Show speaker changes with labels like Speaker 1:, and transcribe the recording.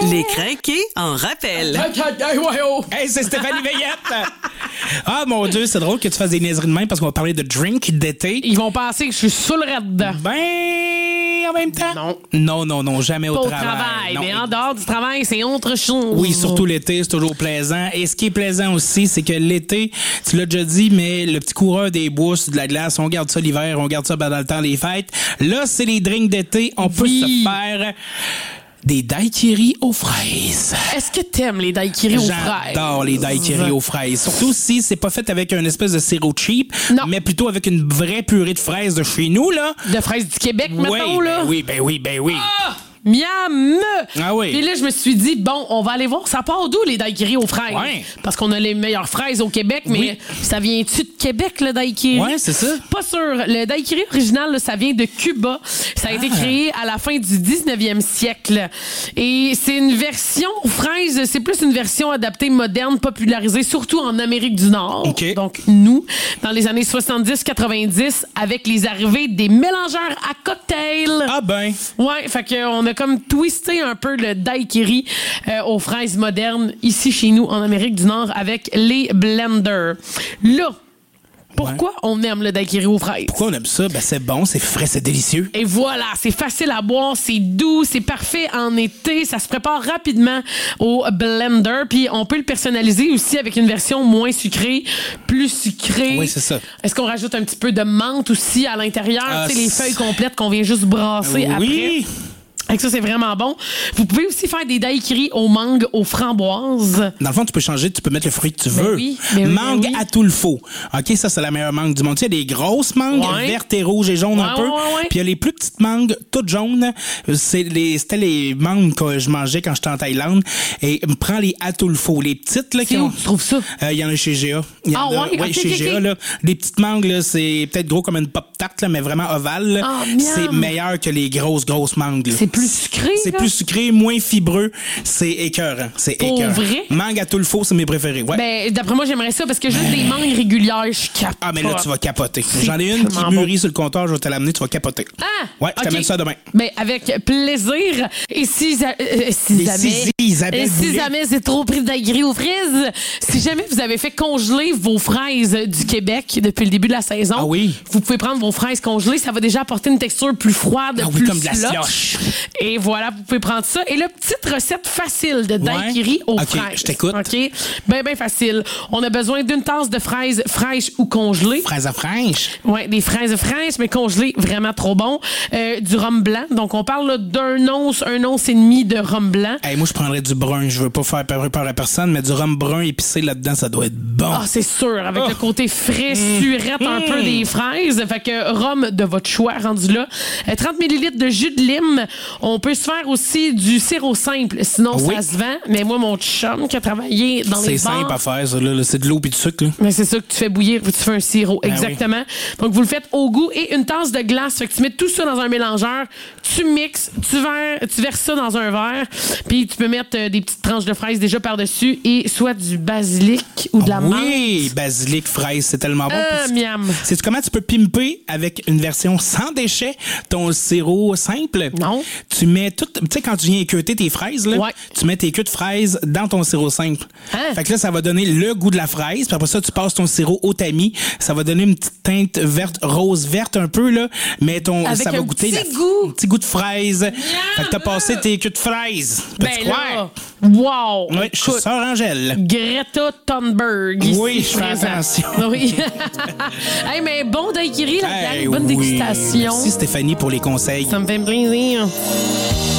Speaker 1: Les crinqués en rappel.
Speaker 2: Hey, c'est Stéphanie Veillette! Ah, mon Dieu, c'est drôle que tu fasses des niaiseries de même parce qu'on va parler de drink d'été.
Speaker 3: Ils vont penser que je suis saoul dedans.
Speaker 2: Ben, en même temps. Non, jamais au
Speaker 3: Pas au
Speaker 2: travail.
Speaker 3: travail,
Speaker 2: Non.
Speaker 3: mais en dehors du travail, c'est autre chose.
Speaker 2: Oui, surtout l'été, c'est toujours plaisant. Et ce qui est plaisant aussi, c'est que l'été, tu l'as déjà dit, mais le petit coureur des bois sur de la glace, on garde ça l'hiver, on garde ça dans le temps des fêtes. Là, c'est les drinks d'été. On peut se faire des daiquiris aux fraises.
Speaker 3: Est-ce que t'aimes les daiquiris aux fraises?
Speaker 2: J'adore les daiquiris aux fraises. Surtout si c'est pas fait avec une espèce de sirop cheap, mais plutôt avec une vraie purée de fraises de chez nous, là.
Speaker 3: De fraises du Québec, mettons, là?
Speaker 2: Ben oui.
Speaker 3: Ah! Miam!
Speaker 2: Ah oui.
Speaker 3: Puis là, je me suis dit, bon, on va aller voir. Ça part d'où, les daiquiris aux fraises?
Speaker 2: Ouais.
Speaker 3: Parce qu'on a les meilleures fraises au Québec, mais ça vient-tu de Québec, le daiquiri?
Speaker 2: Ouais, c'est ça.
Speaker 3: Pas sûr. Le daiquiri original, là, ça vient de Cuba. Ça a été créé à la fin du 19e siècle. Et c'est une version aux fraises, c'est plus une version adaptée moderne, popularisée, surtout en Amérique du Nord.
Speaker 2: OK.
Speaker 3: Donc, nous, dans les années 70-90, avec les arrivées des mélangeurs à cocktail.
Speaker 2: Ah ben.
Speaker 3: Ouais, fait qu'on a comme twisté un peu le daiquiri aux fraises modernes ici chez nous en Amérique du Nord avec les blenders. Là, pourquoi on aime le daiquiri aux fraises?
Speaker 2: Pourquoi on aime ça? Ben c'est bon, c'est frais, c'est délicieux.
Speaker 3: Et voilà, c'est facile à boire, c'est doux, c'est parfait en été, ça se prépare rapidement au blender, puis on peut le personnaliser aussi avec une version moins sucrée, plus sucrée.
Speaker 2: Oui, c'est ça.
Speaker 3: Est-ce qu'on rajoute un petit peu de menthe aussi à l'intérieur? Tu sais, les feuilles complètes qu'on vient juste brasser après.
Speaker 2: Oui.
Speaker 3: Et ça, c'est vraiment bon. Vous pouvez aussi faire des daiquiris aux mangues, aux framboises.
Speaker 2: Dans le fond, tu peux changer, tu peux mettre le fruit que tu veux. Mangue à tout le faux. OK, ça, c'est la meilleure mangue du monde. Tu sais, il y a des grosses mangues, vertes et rouges et jaunes un peu. Puis il y a les plus petites mangues, toutes jaunes. C'était les mangues que je mangeais quand j'étais en Thaïlande. Et prends les à tout le faux. Les petites, là.
Speaker 3: C'est où tu trouves ça?
Speaker 2: Il y en a chez GA. Chez GA, là. Les petites mangues, là, c'est peut-être gros comme une pop-tart, là, mais vraiment ovale. C'est meilleur que les grosses mangues, là.
Speaker 3: C'est plus sucré.
Speaker 2: C'est plus sucré, moins fibreux. C'est écœurant. C'est écœurant.
Speaker 3: Vrai?
Speaker 2: Mangue à tout le faux, c'est mes préférés. Ouais.
Speaker 3: Ben, d'après moi, j'aimerais ça parce que juste des mangues régulières, je capote.
Speaker 2: Ah, mais là, tu vas capoter. J'en ai une qui mûrit sur le comptoir, je vais te l'amener, tu vas capoter.
Speaker 3: Ah!
Speaker 2: Ouais, je t'amène ça demain.
Speaker 3: Ben, avec plaisir. Et si jamais c'est trop pris de daiquiri aux fraises, si jamais vous avez fait congeler vos fraises du Québec depuis le début de la saison, vous pouvez prendre vos fraises congelées, ça va déjà apporter une texture plus froide, plus
Speaker 2: comme de la slush.
Speaker 3: Et voilà, vous pouvez prendre ça. Et là, petite recette facile de daiquiri aux fraises.
Speaker 2: Je t'écoute.
Speaker 3: OK? Ben facile. On a besoin d'une tasse de fraises fraîches ou congelées.
Speaker 2: Fraises fraîches?
Speaker 3: Oui, des fraises fraîches, mais congelées, vraiment trop bon. Du rhum blanc. Donc, on parle là, d'un once et demi de rhum blanc.
Speaker 2: Hey, moi, je prendrais du brun. Je veux pas faire peur à personne, mais du rhum brun épicé là-dedans, ça doit être bon.
Speaker 3: Ah, c'est sûr. Avec le côté frais, surette un peu des fraises. Fait que rhum de votre choix rendu là. 30 ml de jus de lime. On peut se faire aussi du sirop simple. Sinon, ça se vend. Mais moi, mon chum qui a travaillé dans les bars...
Speaker 2: C'est simple à faire, ça. Là. C'est de l'eau et du sucre. Là.
Speaker 3: Mais c'est ça que tu fais bouillir puis tu fais un sirop. Exactement. Oui. Donc, vous le faites au goût et une tasse de glace. Fait que tu mets tout ça dans un mélangeur. Tu mixes, tu verses ça dans un verre. Puis, tu peux mettre des petites tranches de fraises déjà par-dessus et soit du basilic ou de la menthe. Oui,
Speaker 2: basilic, fraise, c'est tellement bon.
Speaker 3: Miam.
Speaker 2: Sais-tu comment tu peux pimper avec une version sans déchets ton sirop simple?
Speaker 3: Non.
Speaker 2: Tu mets tout... Tu sais, quand tu viens équeuter tes fraises, là, tu mets tes queues de fraises dans ton sirop simple. Fait que là, ça va donner le goût de la fraise. Puis après ça, tu passes ton sirop au tamis. Ça va donner une petite teinte verte, rose verte un peu, là. Mais ça va goûter un petit goût de fraise. Yeah. Fait que t'as passé tes queues de fraises.
Speaker 3: Ben là, wow!
Speaker 2: Oui, je suis sœur Angèle.
Speaker 3: Greta Thunberg.
Speaker 2: Oui, je fais attention.
Speaker 3: Oui. Hey, mais bon daiquiri, la bonne dégustation.
Speaker 2: Merci Stéphanie pour les conseils.
Speaker 3: Ça me fait plaisir.